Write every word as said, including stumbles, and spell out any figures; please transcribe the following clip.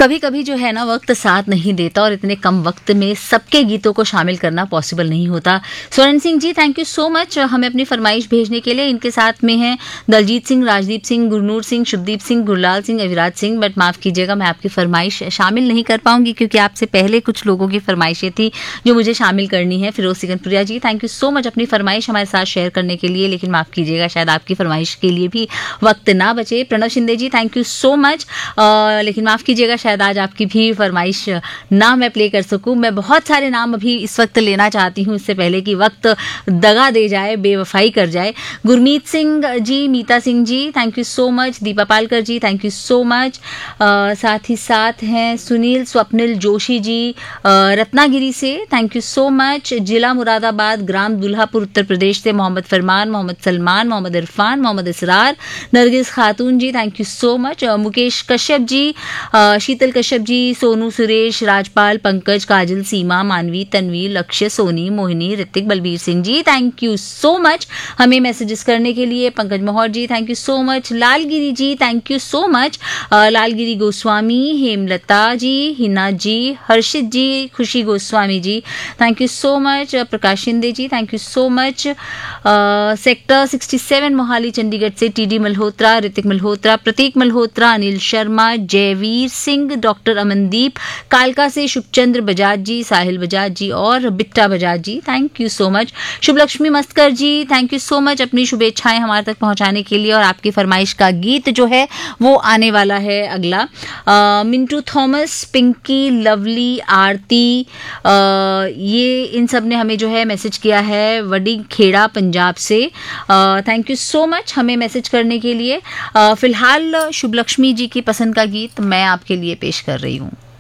कभी कभी जो है ना वक्त साथ नहीं देता और इतने कम वक्त में सबके गीतों को शामिल करना पॉसिबल नहीं होता। स्वर्ण Singh ji, thank you so much हमें अपनी फरमाइश भेजने के लिए। इनके साथ में हैं दलजीत सिंह, राजदीप सिंह, गुरनूर सिंह, शुभदीप सिंह, गुरलाल सिंह, अविराज सिंह। बट माफ़ कीजिएगा, मैं आपकी फरमाइश शामिल नहीं कर पाऊंगी क्योंकि आपसे पहले कुछ लोगों की फरमाइशें थी जो मुझे शामिल करनी है। फिरोज सिकंदपुरिया जी, थैंक यू सो मच अपनी फरमाइश हमारे साथ शेयर करने के लिए, लेकिन माफ़ कीजिएगा शायद आपकी फरमाइश के लिए भी वक्त ना बचे। प्रणव शिंदे जी, थैंक यू सो मच, लेकिन माफ़ कीजिएगा शायद आज आपकी भी फरमाइश ना मैं प्ले कर सकूं। मैं बहुत सारे नाम अभी इस वक्त लेना चाहती हूं इससे पहले कि वक्त दगा दे जाए, बेवफाई कर जाए। गुरमीत सिंह जी, मीता Singh ji, thank you so much. Deepa Palkar ji, thank you so much. साथ ही साथ हैं सुनील स्वप्निल जोशी जी रत्नागिरी से, थैंक यू सो मच। जिला मुरादाबाद, ग्राम दुल्हापुर, उत्तर प्रदेश से मोहम्मद फरमान, मोहम्मद सलमान, मोहम्मद इरफान, मोहम्मद इसरार, नरगिस खातून जी, thank you so much. Mukesh Kashyap ji, शीतल कश्यप जी, सोनू सुरेश, राजपाल, पंकज, काजल, सीमा, मानवी, तन्वी, लक्ष्य, Soni, Mohini, Hrithik, Balbir Singh ji, thank you so much हमें मैसेजेस करने के लिए। पंकज मोहर जी, thank you so much. Lalgiri ji, thank you so much. Lalgiri Goswami, Hemlata जी, हिना जी, हर्षित जी, खुशी Goswami ji, thank you so much. Prakash Shinde ji, thank you so much. Sector sixty seven Mohali Chandigarh से T D Malhotra, Hrithik Malhotra, प्रतीक Malhotra, Anil Sharma, Jaiveer Singh, doctor Amandeep, कालका से शुभचंद्र बजाज जी, साहिल बजाज जी और बिट्टा बजाज जी, thank you so much. Shubhalakshmi Maskar ji, thank you so much अपनी शुभेच्छाएं हमारे तक पहुंचाने के लिए। और आपकी फरमाइश का गीत जो है वो आने वाला है अगला। आ, मिंटू थॉमस, पिंकी, लवली, आरती, आ, ये इन सब ने हमें जो है मैसेज किया है वडी खेड़ा पंजाब से। थैंक यू सो मच हमें मैसेज करने के लिए। आ, फिलहाल शुभलक्ष्मी जी की पसंद का गीत मैं आपके लिए पेश कर रही हूँ।